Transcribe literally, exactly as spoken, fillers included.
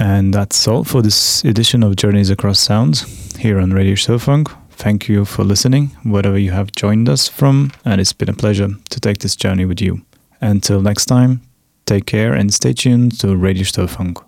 And that's all for this edition of Journeys Across Sounds here on Radio Stofunk. Thank you for listening, wherever you have joined us from, and it's been a pleasure to take this journey with you. Until next time, take care and stay tuned to Radio Stofunk.